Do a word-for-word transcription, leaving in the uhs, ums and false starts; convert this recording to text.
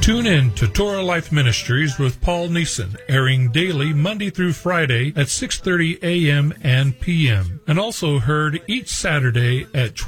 Tune in to Torah Life Ministries with Paul Neeson, airing daily Monday through Friday at six thirty a.m. and p m, and also heard each Saturday at